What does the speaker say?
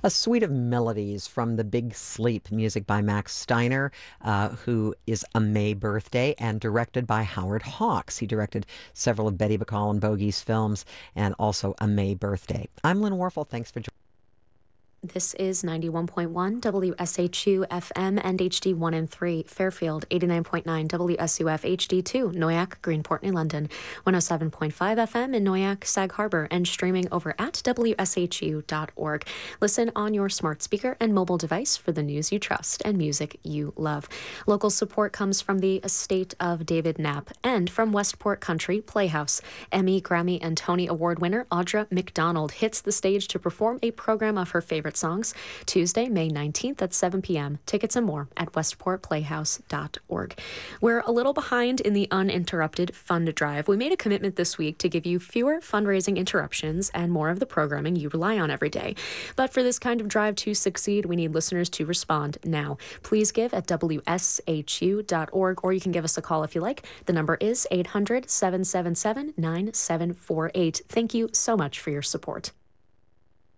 A suite of melodies from The Big Sleep, music by Max Steiner, who is A May Birthday, and directed by Howard Hawks. He directed several of Betty Bacall and Bogey's films, and also A May Birthday. I'm Lynn Warfel. Thanks for joining. This is 91.1 WSHU FM and HD1 and 3, Fairfield, 89.9 WSUF HD2, Noyak, Greenport, New London, 107.5 FM in Noyak, Sag Harbor, and streaming over at WSHU.org. Listen on your smart speaker and mobile device for the news you trust and music you love. Local support comes from the estate of David Knapp and from Westport Country Playhouse. Emmy, Grammy, and Tony Award winner Audra McDonald hits the stage to perform a program of her favorite songs Tuesday, May 19th at 7 p.m. Tickets and more at westportplayhouse.org. We're a little behind in the uninterrupted fund drive. We made a commitment this week to give you fewer fundraising interruptions and more of the programming you rely on every day. But for this kind of drive to succeed, we need listeners to respond now. Please give at wshu.org, or you can give us a call if you like. The number is 800-777-9748. Thank you so much for your support.